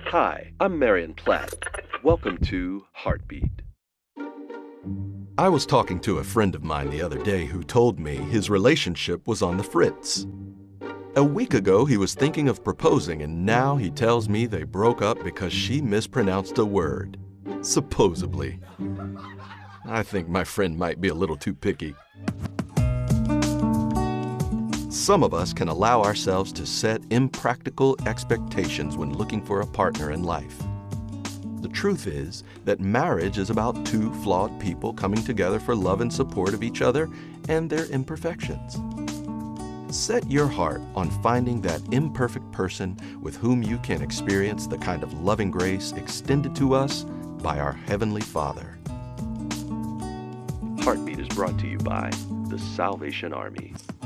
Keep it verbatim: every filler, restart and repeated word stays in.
Hi, I'm Marion Platt. Welcome to Heartbeat. I was talking to a friend of mine the other day who told me his relationship was on the fritz. A week ago, he was thinking of proposing, and now he tells me they broke up because she mispronounced a word. Supposedly. I think my friend might be a little too picky. Some of us can allow ourselves to set impractical expectations when looking for a partner in life. The truth is that marriage is about two flawed people coming together for love and support of each other and their imperfections. Set your heart on finding that imperfect person with whom you can experience the kind of loving grace extended to us by our Heavenly Father. Heartbeat is brought to you by the Salvation Army.